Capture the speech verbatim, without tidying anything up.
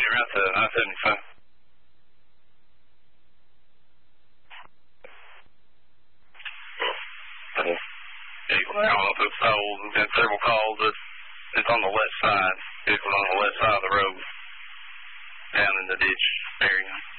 around to I seventy-five. Okay. Vehicle calling up to Soul. There's been several calls. It's, it's on the left side. Vehicle on the left side of the road. Down in the ditch area.